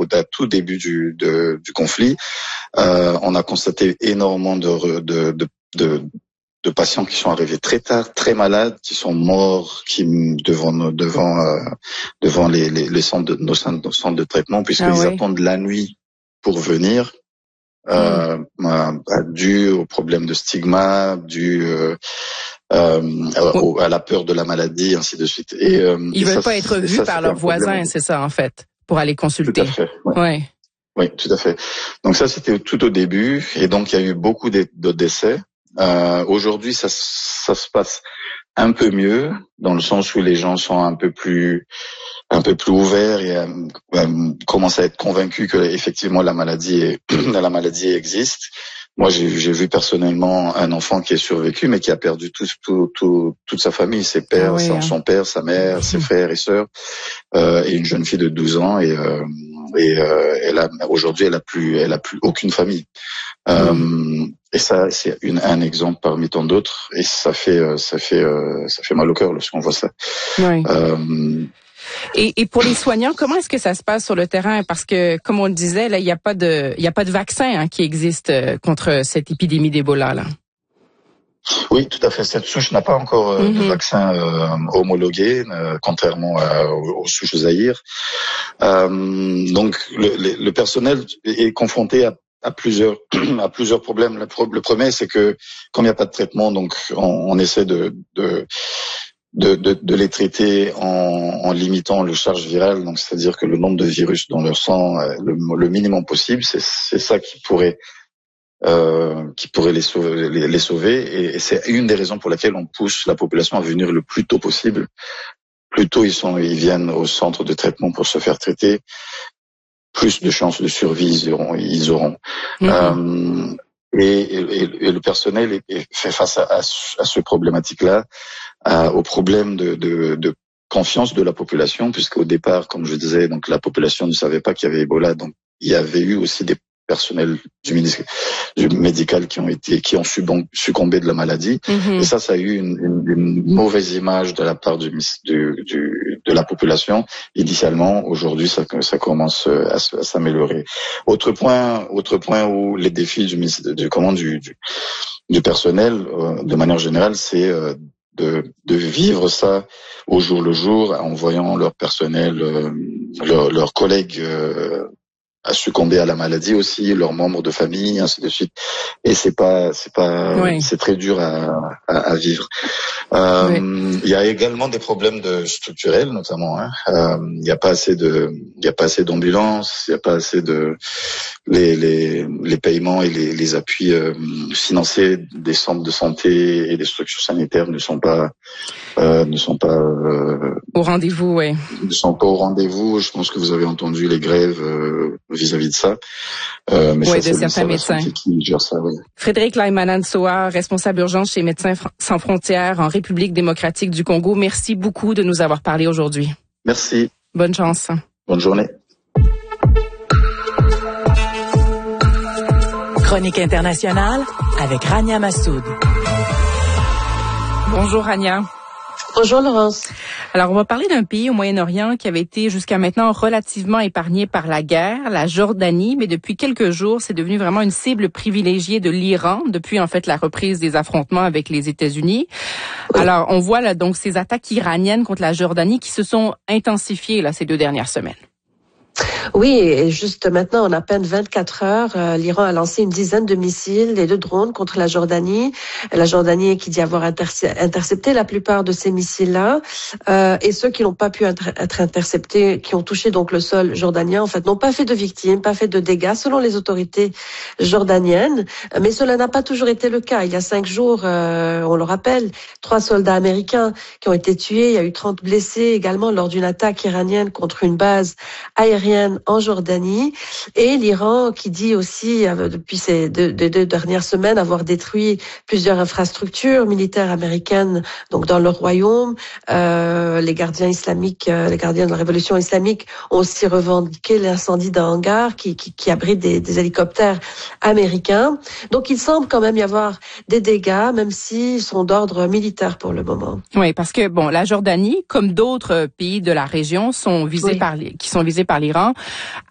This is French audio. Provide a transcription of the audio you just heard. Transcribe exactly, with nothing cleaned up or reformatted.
au tout début du, de, du conflit, euh, on a constaté énormément de, de, de, de de patients qui sont arrivés très tard, très malades, qui sont morts, qui devant devant euh, devant les, les, les centres de nos centres, nos centres de traitement, puisqu'ils ah oui. attendent la nuit pour venir, euh, mmh. euh, dû au problème de stigma, dû euh, euh, au, à la peur de la maladie, ainsi de suite. Et euh, ils et veulent ça, pas être vus ça, par leurs voisins, c'est ça en fait, pour aller consulter. Tout à fait. Ouais. ouais. Oui, tout à fait. Donc ça, c'était tout au début, et donc il y a eu beaucoup de, de décès. Euh, aujourd'hui, ça, ça se passe un peu mieux, dans le sens où les gens sont un peu plus, un peu plus ouverts et euh, euh, commencent à être convaincus que effectivement la maladie, est, la maladie existe. Moi, j'ai, j'ai vu personnellement un enfant qui est survécu, mais qui a perdu tout, tout, tout, toute sa famille, ses pères, ah oui, son, hein. son père, sa mère, ses frères et sœurs, euh, et une jeune fille de douze ans. Et, euh, et euh, elle a aujourd'hui, elle a plus, elle a plus aucune famille. Euh, mmh. Et ça, c'est une, un exemple parmi tant d'autres, et ça fait, ça fait, ça fait mal au cœur lorsqu'on voit ça. Oui. Euh, et, et pour les soignants, comment est-ce que ça se passe sur le terrain? Parce que, comme on le disait, là, il n'y a pas de, il y a pas de vaccin hein, qui existe contre cette épidémie d'Ebola là. Oui, tout à fait. Cette souche n'a pas encore euh, mm-hmm. de vaccin euh, homologué, euh, contrairement à, aux, aux souches Zaïre. Euh, donc, le, le, le personnel est confronté à à plusieurs à plusieurs problèmes. Le, le premier, c'est que comme il n'y a pas de traitement, donc on, on essaie de de, de de de les traiter en, en limitant le charge virale, donc c'est-à-dire que le nombre de virus dans leur sang le, le minimum possible. C'est c'est ça qui pourrait euh, qui pourrait les sauver les, les sauver et, et c'est une des raisons pour laquelle on pousse la population à venir le plus tôt possible. Plus tôt ils sont ils viennent au centre de traitement pour se faire traiter, plus de chances de survie ils auront. Ils auront. Mmh. Euh, et, et, et le personnel est, est fait face à, à, à ce problématique-là, à, au problème de, de, de confiance de la population, puisqu'au départ, comme je disais, donc la population ne savait pas qu'il y avait Ebola, donc il y avait eu aussi des personnels du ministère du médical qui ont été qui ont succombé de la maladie. Mmh. Et ça, ça a eu une, une, une mauvaise image de la part du, du, du de la population initialement. Aujourd'hui, ça, ça commence à, à s'améliorer. Autre point, autre point où les défis du du comment du du, du personnel, euh, de manière générale, c'est euh, de de vivre ça au jour le jour, en voyant leur personnel, euh, leurs leurs collègues euh, à succomber à la maladie aussi, leurs membres de famille, ainsi de suite. Et c'est pas, c'est pas, oui. c'est très dur à, à, à vivre. Euh, oui. Il y a également des problèmes de structurels, notamment. Hein. Euh, il n'y a pas assez de, il n'y a pas assez d'ambulances, il n'y a pas assez de les les les paiements et les les appuis euh, financiers des centres de santé et des structures sanitaires ne sont pas euh, ne sont pas euh, au rendez-vous, oui. Ne sont pas au rendez-vous. Je pense que vous avez entendu les grèves euh, vis-à-vis de ça. Euh, mais oui, ça, de c'est certains médecins. Qui gère ça, oui. Frédéric Laimanan-Soa, responsable urgence chez Médecins sans frontières en République démocratique du Congo. Merci beaucoup de nous avoir parlé aujourd'hui. Merci. Bonne chance. Bonne journée. Chronique internationale avec Rania Massoud. Bonjour Rania. Bonjour Laurence. Alors, on va parler d'un pays au Moyen-Orient qui avait été jusqu'à maintenant relativement épargné par la guerre, la Jordanie, mais depuis quelques jours, c'est devenu vraiment une cible privilégiée de l'Iran, depuis en fait la reprise des affrontements avec les États-Unis. Alors, on voit là donc ces attaques iraniennes contre la Jordanie qui se sont intensifiées là ces deux dernières semaines. Oui, et juste maintenant, en à peine vingt-quatre heures, euh, l'Iran a lancé une dizaine de missiles et de drones contre la Jordanie. La Jordanie qui dit avoir interce- intercepté la plupart de ces missiles-là. Euh, et ceux qui n'ont pas pu inter- être interceptés, qui ont touché donc le sol jordanien, en fait, n'ont pas fait de victimes, pas fait de dégâts, selon les autorités jordaniennes. Mais cela n'a pas toujours été le cas. Il y a cinq jours, euh, on le rappelle, trois soldats américains qui ont été tués. Il y a eu trente blessés également lors d'une attaque iranienne contre une base aérienne en Jordanie, et l'Iran qui dit aussi euh, depuis ces deux, deux, deux dernières semaines avoir détruit plusieurs infrastructures militaires américaines donc dans le royaume. Euh, les gardiens islamiques, euh, les gardiens de la révolution islamique ont aussi revendiqué l'incendie d'un hangar qui, qui, qui abrite des, des hélicoptères américains. Donc il semble quand même y avoir des dégâts, même s'ils sont d'ordre militaire pour le moment. Oui, parce que bon, la Jordanie, comme d'autres pays de la région, sont visés oui. par les, qui sont visés par l'Iran,